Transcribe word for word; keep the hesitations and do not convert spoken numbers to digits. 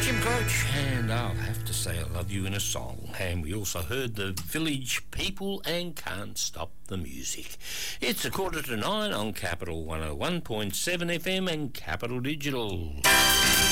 Jim Croce, and I'll have to say I love you in a song. And we also heard the Village People and Can't Stop the Music. It's a quarter to nine on Capital one oh one point seven F M and Capital Digital.